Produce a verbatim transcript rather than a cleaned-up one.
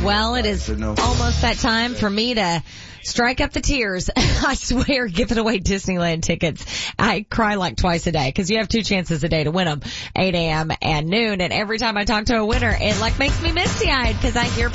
Well, it is almost that time for me to strike up the tears. I swear, giving away Disneyland tickets. I cry like twice a day because you have two chances a day to win them, eight a.m. and noon. And every time I talk to a winner, it like makes me misty-eyed because I hear